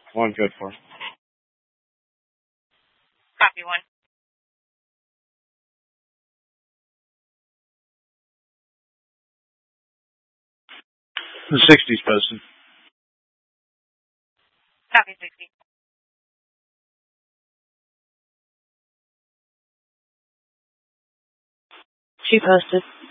One good for. Copy one. The 60's posted. Copy 60. She posted.